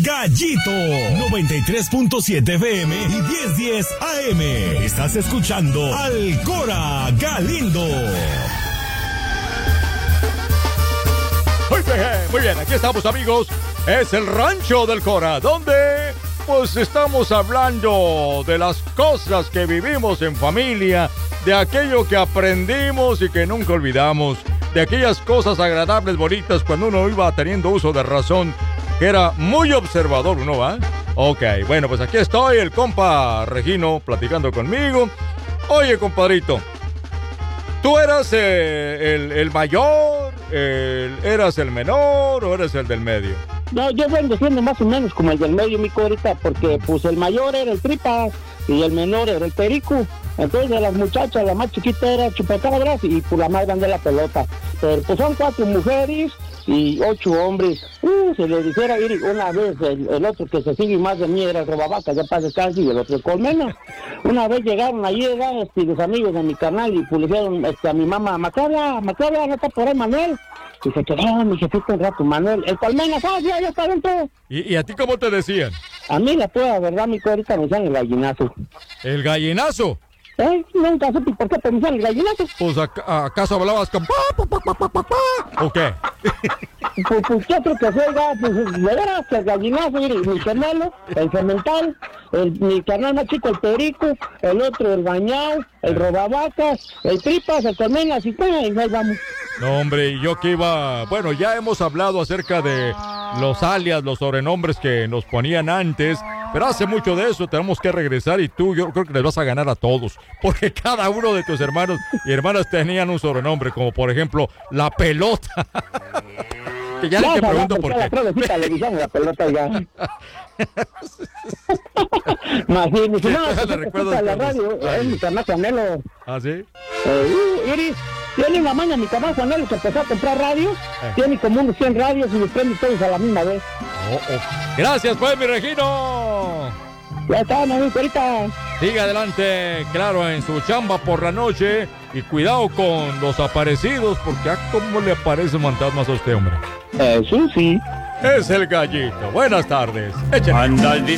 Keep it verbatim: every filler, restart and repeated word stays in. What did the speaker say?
Gallito, noventa y tres punto siete F M y diez diez A M. Estás escuchando al Cora Galindo. Muy bien, muy bien, aquí estamos, amigos. Es el Rancho del Cora, donde pues estamos hablando de las cosas que vivimos en familia, de aquello que aprendimos y que nunca olvidamos, de aquellas cosas agradables, bonitas, cuando uno iba teniendo uso de razón, que era muy observador, ¿no va? Ok, bueno, pues aquí estoy, el compa Regino, platicando conmigo. Oye, compadrito, ¿tú eras eh, el, el mayor, el, eras el menor o eres el del medio? No, yo vengo siendo más o menos como el del medio, mi ahorita, porque pues el mayor era el Tripas y el menor era el Perico. Entonces de las muchachas, la más chiquita era Chupacabras y pues la más grande la Pelota. Pero pues son cuatro mujeres y ocho hombres. Uh, se le dijera ir una vez, el, el otro que se sigue más de mí era el Robavacas, ya para descansar, y el otro el Colmena. Una vez llegaron allí, este, los amigos de mi canal, y pues le dijeron este, a mi mamá, Macabra, Macabra, ¿no está por ahí Manuel? Y se quedó mi jefito un rato, Manuel. El Colmena, ¿sabes? Ya, ya está dentro. ¿Y, ¿Y a ti cómo te decían? A mí la pura verdad, mi ahorita me decían el gallinazo. ¿El gallinazo? ¿Eh? Nunca supe por qué te decían el gallinazo. Pues, ¿acaso hablabas con pa, pa, pa, pa, pa, pa, pa? ¿O qué? Pues, pues ¿qué otro que se oiga? Pues de veras, el gallinazo, mire, mi gemelo, el cemental, el, mi carnal más chico, el Perico, el otro, el Bañao, el Robavacas, el Tripas, el Colmena, así fue, y ahí vamos. No, hombre, yo que iba... Bueno, ya hemos hablado acerca de los alias, los sobrenombres que nos ponían antes, pero hace mucho de eso, tenemos que regresar y tú, yo creo que les vas a ganar a todos, porque cada uno de tus hermanos y hermanas tenían un sobrenombre, como por ejemplo, La Pelota. Que ya no te pregunto por qué. La le dijimos La Pelota ya. Más bien, no, no, le recuerdo a la radio, es mi canal Juanelo. ¿Ah, sí? Eh, Iris, tiene una maña mi canal Juanelo que empezó a comprar radios, eh. tiene como unos cien radios y los prende todos a la misma vez. Oh, oh. Gracias, pues, mi Regino. Ya está, mi ahorita. Sigue adelante, claro, en su chamba por la noche. Y cuidado con los aparecidos, porque a cómo le aparecen fantasmas a usted, hombre. Eso sí. Es el Gallito. Buenas tardes. Échale.